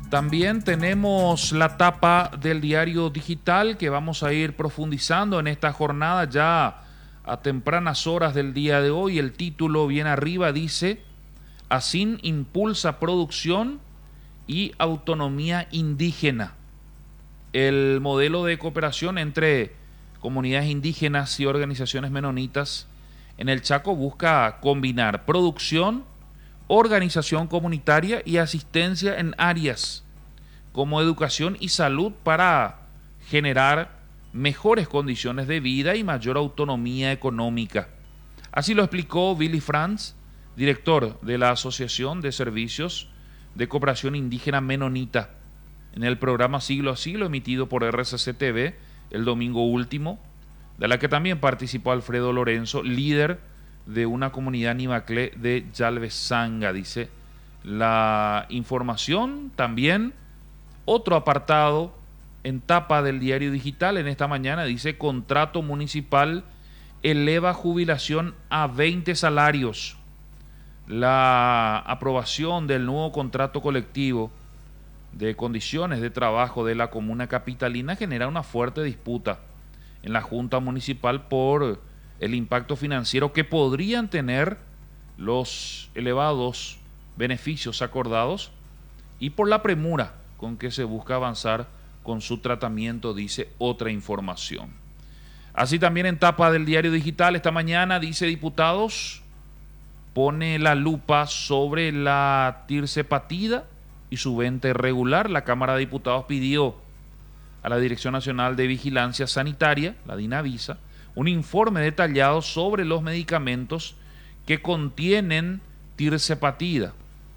También tenemos la tapa del diario digital que vamos a ir profundizando en esta jornada ya a tempranas horas del día de hoy. El título bien arriba dice: ASIN impulsa producción y autonomía indígena. El modelo de cooperación entre comunidades indígenas y organizaciones menonitas en el Chaco busca combinar producción, organización comunitaria y asistencia en áreas como educación y salud para generar mejores condiciones de vida y mayor autonomía económica. Así lo explicó Billy Franz, director de la Asociación de Servicios de Cooperación Indígena Menonita, en el programa Siglo a Siglo emitido por RCC TV el domingo último, de la que también participó Alfredo Lorenzo, líder de una comunidad Nimaclé de Yalvezanga. Dice la información también. Otro apartado en tapa del diario digital en esta mañana dice: contrato municipal eleva jubilación a 20 salarios. La aprobación del nuevo contrato colectivo de condiciones de trabajo de la comuna capitalina genera una fuerte disputa en la Junta Municipal por el impacto financiero que podrían tener los elevados beneficios acordados y por la premura con que se busca avanzar con su tratamiento, dice otra información. Así también en tapa del diario digital esta mañana dice: diputados pone la lupa sobre la tirsepatida y su venta irregular. La Cámara de Diputados pidió a la Dirección Nacional de Vigilancia Sanitaria, la DINAVISA, un informe detallado sobre los medicamentos que contienen tirsepatida,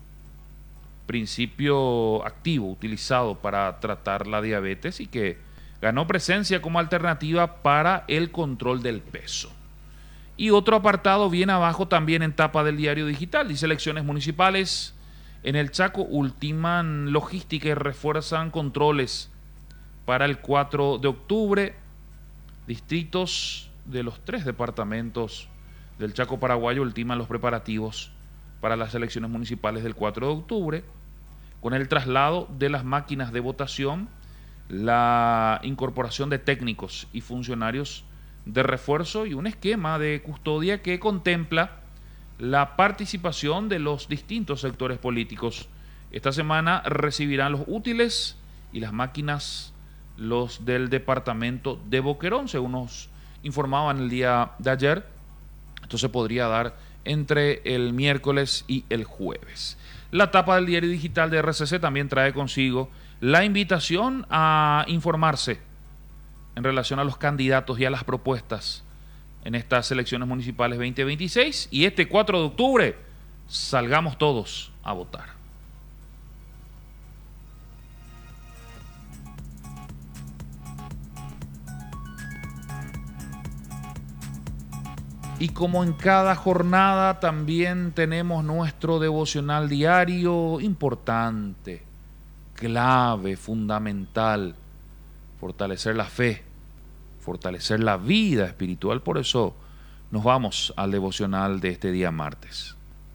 principio activo utilizado para tratar la diabetes y que ganó presencia como alternativa para el control del peso. Y otro apartado bien abajo también en tapa del diario digital dice: elecciones municipales en el Chaco ultiman logística y refuerzan controles para el 4 de octubre. Distritos de los 3 departamentos del Chaco paraguayo ultiman los preparativos para las elecciones municipales del 4 de octubre, con el traslado de las máquinas de votación, la incorporación de técnicos y funcionarios de refuerzo y un esquema de custodia que contempla la participación de los distintos sectores políticos. Esta semana recibirán los útiles y las máquinas los del departamento de Boquerón, según nos informaban el día de ayer. Esto se podría dar entre el miércoles y el jueves. La tapa del diario digital de RCC también trae consigo la invitación a informarse en relación a los candidatos y a las propuestas en estas elecciones municipales 2026, y este 4 de octubre salgamos todos a votar. Y como en cada jornada también tenemos nuestro devocional diario importante, clave, fundamental: fortalecer la fe, fortalecer la vida espiritual. Por eso nos vamos al devocional de este día martes.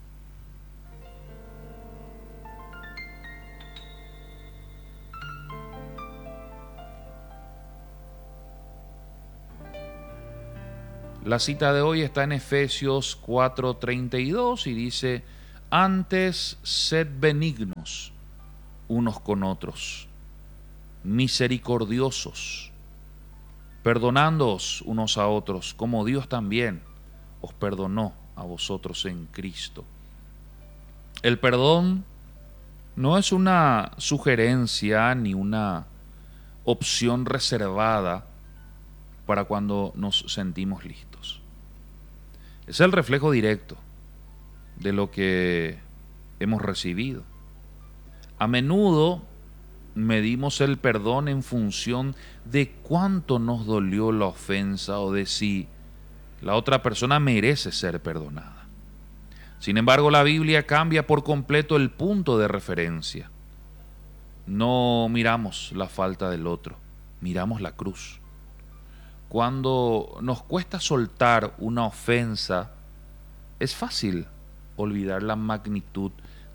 La cita de hoy está en Efesios 4:32 y dice: antes sed benignos unos con otros, misericordiosos, perdonándoos unos a otros, como Dios también os perdonó a vosotros en Cristo. El perdón no es una sugerencia ni una opción reservada para cuando nos sentimos listos. Es el reflejo directo de lo que hemos recibido. A menudo medimos el perdón en función de cuánto nos dolió la ofensa o de si la otra persona merece ser perdonada. Sin embargo, la Biblia cambia por completo el punto de referencia. No miramos la falta del otro, miramos la cruz. Cuando nos cuesta soltar una ofensa, es fácil olvidar la magnitud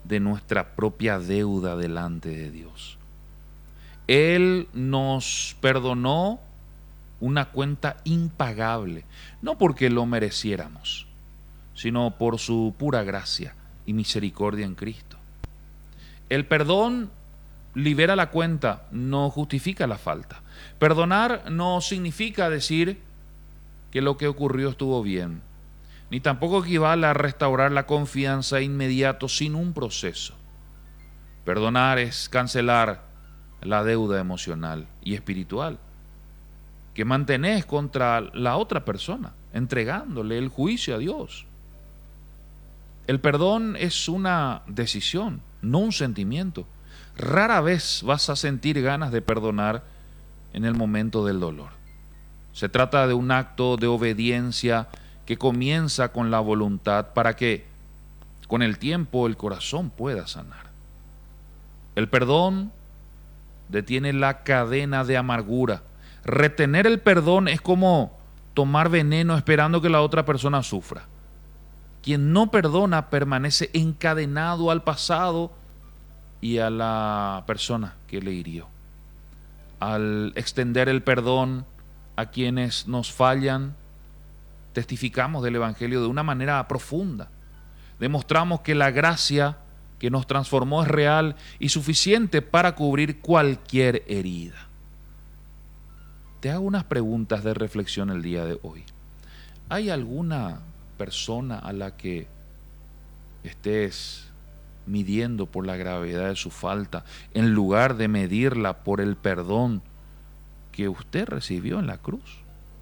de nuestra propia deuda delante de Dios. Él nos perdonó una cuenta impagable, no porque lo mereciéramos, sino por su pura gracia y misericordia en Cristo. El perdón libera la cuenta, no justifica la falta. Perdonar no significa decir que lo que ocurrió estuvo bien, ni tampoco equivale a restaurar la confianza inmediato sin un proceso. Perdonar es cancelar la deuda emocional y espiritual que mantenés contra la otra persona, entregándole el juicio a Dios. El perdón es una decisión, no un sentimiento. Rara vez vas a sentir ganas de perdonar en el momento del dolor. Se trata de un acto de obediencia que comienza con la voluntad para que con el tiempo el corazón pueda sanar. El perdón detiene la cadena de amargura. Retener el perdón es como tomar veneno esperando que la otra persona sufra. Quien no perdona permanece encadenado al pasado y a la persona que le hirió. Al extender el perdón a quienes nos fallan, testificamos del Evangelio de una manera profunda. Demostramos que la gracia que nos transformó es real y suficiente para cubrir cualquier herida. Te hago unas preguntas de reflexión el día de hoy. ¿Hay alguna persona a la que estés midiendo por la gravedad de su falta en lugar de medirla por el perdón que usted recibió en la cruz?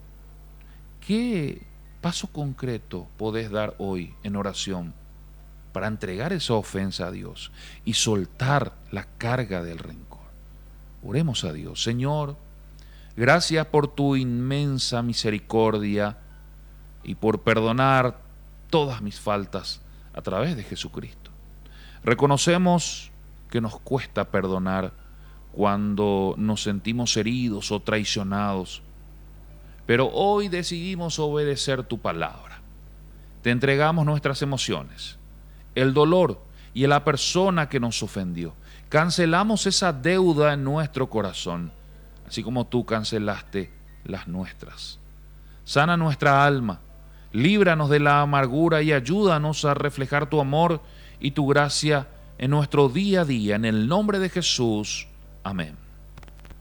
¿Qué paso concreto podés dar hoy en oración para entregar esa ofensa a Dios y soltar la carga del rencor? Oremos a Dios. Señor, gracias por tu inmensa misericordia y por perdonar todas mis faltas a través de Jesucristo. Reconocemos que nos cuesta perdonar cuando nos sentimos heridos o traicionados, pero hoy decidimos obedecer tu palabra. Te entregamos nuestras emociones, el dolor y a la persona que nos ofendió. Cancelamos esa deuda en nuestro corazón, así como tú cancelaste las nuestras. Sana nuestra alma, líbranos de la amargura y ayúdanos a reflejar tu amor y tu gracia en nuestro día a día. En el nombre de Jesús. Amén.